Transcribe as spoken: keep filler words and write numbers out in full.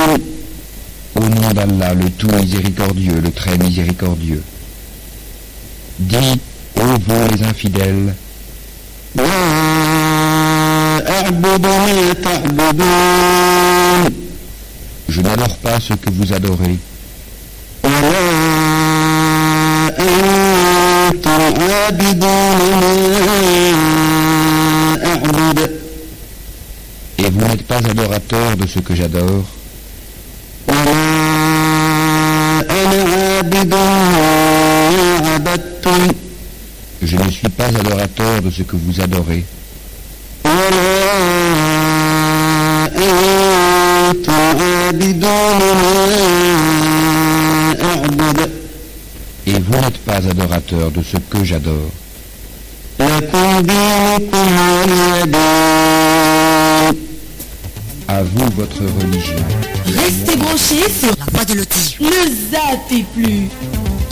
Au nom d'Allah, le tout miséricordieux, le très miséricordieux. Dis, ô vous les infidèles, je n'adore pas ce que vous adorez. Et vous n'êtes pas adorateur de ce que j'adore. Je ne suis pas adorateur de ce que vous adorez. Et vous n'êtes pas adorateur de ce que j'adore. À vous votre religion. Restez branchés sur la voix de Loti. Ne zappez plus.